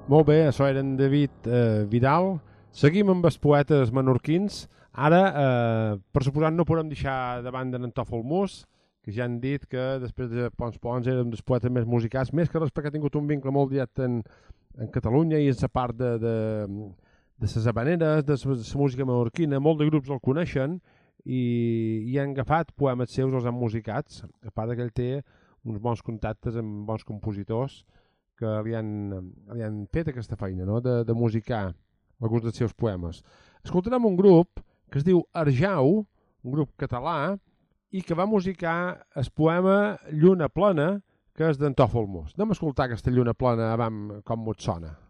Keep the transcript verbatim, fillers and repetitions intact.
Molt bé, això era en David eh, Vidal. Seguim amb els poetes menorquins. Ara, eh, per suposat, no podem deixar de banda en Tòfol Mus, que ja han dit que després de Pons Pons era un dels poetes més musicals, més que res perquè ha tingut un vincle molt directe en, en Catalunya i en la part de, de, de les habaneres, de la música menorquina. Molts de grups el coneixen i, i han agafat poemes seus, els han musicats, a part que ell té uns bons contactes amb bons compositors que li han, li han fet aquesta feina, no? de, de musicar alguns dels seus poemes. Escoltarem un grup que es diu Arjau, un grup català, i que va musicar el poema Lluna plena, que és d'en Tòfol Mus. Anem a escoltar aquesta Lluna plena abans com mos sona.